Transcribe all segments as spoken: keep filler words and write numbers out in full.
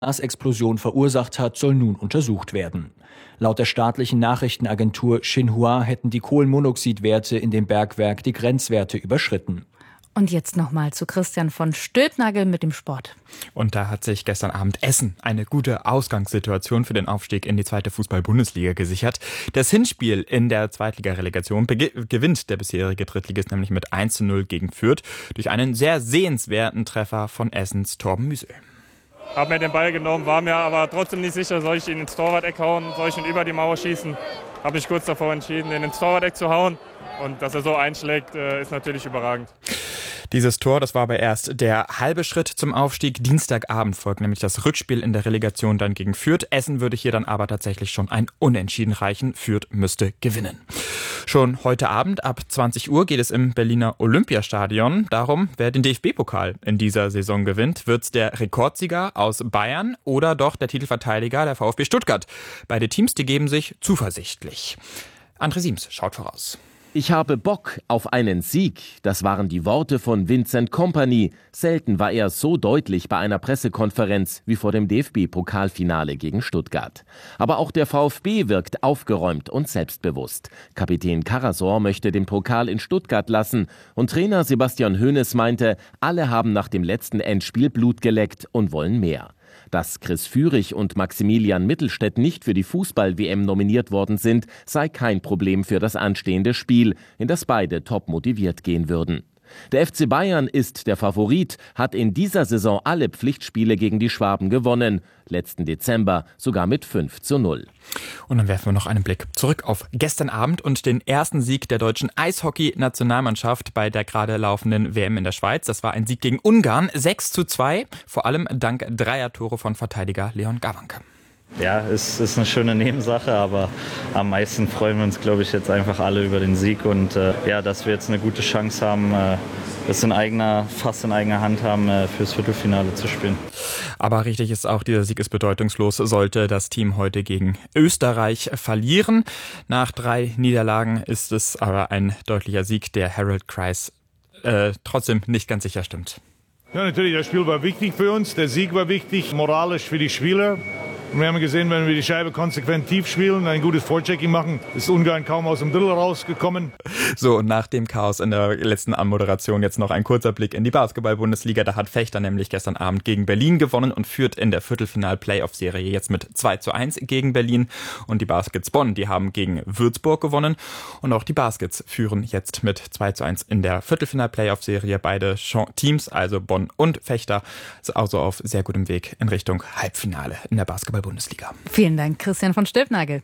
Gasexplosion verursacht hat, soll nun untersucht werden. Laut der staatlichen Nachrichtenagentur Xinhua hätten die Kohlenmonoxidwerte in dem Bergwerk die Grenzwerte überschritten. Und jetzt nochmal zu Christian von Stülpnagel mit dem Sport. Und da hat sich gestern Abend Essen eine gute Ausgangssituation für den Aufstieg in die zweite Fußball-Bundesliga gesichert. Das Hinspiel in der Zweitligarelegation gewinnt der bisherige Drittligist nämlich mit eins zu null gegen Fürth durch einen sehr sehenswerten Treffer von Essens Torben Müsel. Hab mir den Ball genommen, war mir aber trotzdem nicht sicher, soll ich ihn ins Torwart-Eck hauen, soll ich ihn über die Mauer schießen. Habe mich kurz davor entschieden, ihn ins Torwart-Eck zu hauen. Und dass er so einschlägt, ist natürlich überragend. Dieses Tor, das war aber erst der halbe Schritt zum Aufstieg. Dienstagabend folgt nämlich das Rückspiel in der Relegation dann gegen Fürth. Essen würde hier dann aber tatsächlich schon ein Unentschieden reichen. Fürth müsste gewinnen. Schon heute Abend ab zwanzig Uhr geht es im Berliner Olympiastadion darum, wer den D F B-Pokal in dieser Saison gewinnt. Wird es der Rekordsieger aus Bayern oder doch der Titelverteidiger, der VfB Stuttgart? Beide Teams, die geben sich zuversichtlich. André Siems schaut voraus. Ich habe Bock auf einen Sieg. Das waren die Worte von Vincent Kompany. Selten war er so deutlich bei einer Pressekonferenz wie vor dem D F B-Pokalfinale gegen Stuttgart. Aber auch der VfB wirkt aufgeräumt und selbstbewusst. Kapitän Karasor möchte den Pokal in Stuttgart lassen. Und Trainer Sebastian Hoeneß meinte, alle haben nach dem letzten Endspiel Blut geleckt und wollen mehr. Dass Chris Führig und Maximilian Mittelstädt nicht für die Fußball-W M nominiert worden sind, sei kein Problem für das anstehende Spiel, in das beide top motiviert gehen würden. Der F C Bayern ist der Favorit, hat in dieser Saison alle Pflichtspiele gegen die Schwaben gewonnen. Letzten Dezember sogar mit fünf zu null. Und dann werfen wir noch einen Blick zurück auf gestern Abend und den ersten Sieg der deutschen Eishockey-Nationalmannschaft bei der gerade laufenden W M in der Schweiz. Das war ein Sieg gegen Ungarn, sechs zu zwei, vor allem dank Dreier-Tore von Verteidiger Leon Gawanke. Ja, es ist eine schöne Nebensache, aber am meisten freuen wir uns, glaube ich, jetzt einfach alle über den Sieg und äh, ja, dass wir jetzt eine gute Chance haben, äh, das in eigener, fast in eigener Hand haben, äh, fürs Viertelfinale zu spielen. Aber richtig ist auch, dieser Sieg ist bedeutungslos, sollte das Team heute gegen Österreich verlieren. Nach drei Niederlagen ist es aber ein deutlicher Sieg, der Harold Kreis äh, trotzdem nicht ganz sicher stimmt. Ja, natürlich, das Spiel war wichtig für uns, der Sieg war wichtig, moralisch für die Spieler. Und wir haben gesehen, wenn wir die Scheibe konsequent tief spielen, ein gutes Vorchecking machen, ist Ungarn kaum aus dem Drittel rausgekommen. So, und nach dem Chaos in der letzten Anmoderation jetzt noch ein kurzer Blick in die Basketball-Bundesliga. Da hat Fechter nämlich gestern Abend gegen Berlin gewonnen und führt in der Viertelfinal-Playoff-Serie jetzt mit zwei zu eins gegen Berlin. Und die Baskets Bonn, die haben gegen Würzburg gewonnen. Und auch die Baskets führen jetzt mit zwei zu eins in der Viertelfinal-Playoff-Serie. Beide Teams, also Bonn und Fechter, sind also auf sehr gutem Weg in Richtung Halbfinale in der Basketball Bundesliga. Vielen Dank, Christian von Stülpnagel.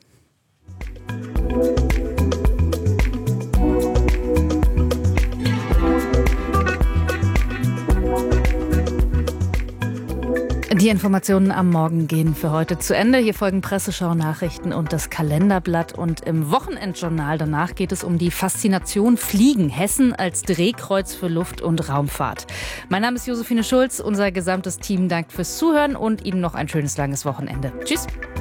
Die Informationen am Morgen gehen für heute zu Ende. Hier folgen Presseschau, Nachrichten und das Kalenderblatt. Und im Wochenendjournal danach geht es um die Faszination Fliegen. Hessen als Drehkreuz für Luft- und Raumfahrt. Mein Name ist Josephine Schulz. Unser gesamtes Team dankt fürs Zuhören und Ihnen noch ein schönes langes Wochenende. Tschüss.